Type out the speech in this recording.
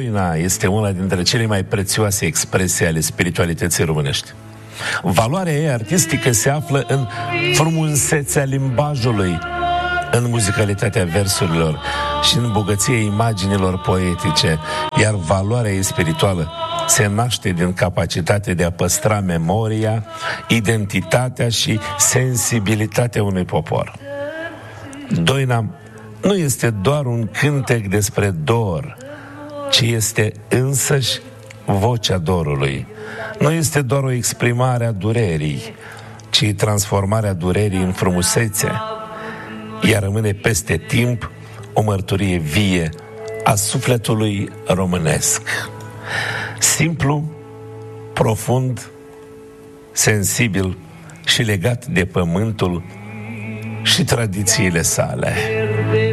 Doina este una dintre cele mai prețioase expresii ale spiritualității românești. Valoarea ei artistică se află în frumusețea limbajului, în muzicalitatea versurilor și în bogăția imaginilor poetice, iar valoarea ei spirituală se naște din capacitatea de a păstra memoria, identitatea și sensibilitatea unui popor. Doina nu este doar un cântec despre dor, ci este însăși vocea dorului. Nu este doar o exprimare a durerii, ci transformarea durerii în frumusețe. Ea rămâne peste timp o mărturie vie a sufletului românesc. Simplu, profund, sensibil și legat de pământul și tradițiile sale.